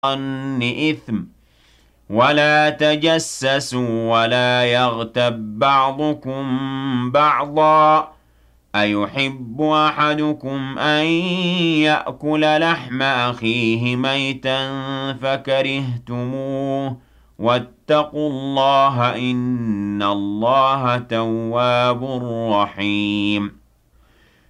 الظَّنِّ إِثْمٌ ۖ وَلَا تَجَسَّسُوا وَلَا يَغْتَب بَّعْضُكُم بَعْضًا ۚ أَيُحِبُّ أَحَدُكُمْ أَن يَأْكُلَ لَحْمَ أَخِيهِ مَيْتًا فَكَرِهْتُمُوهُ ۚ وَاتَّقُوا اللَّهَ ۚ إِنَّ اللَّهَ تَوَّابٌ رَّحِيمٌ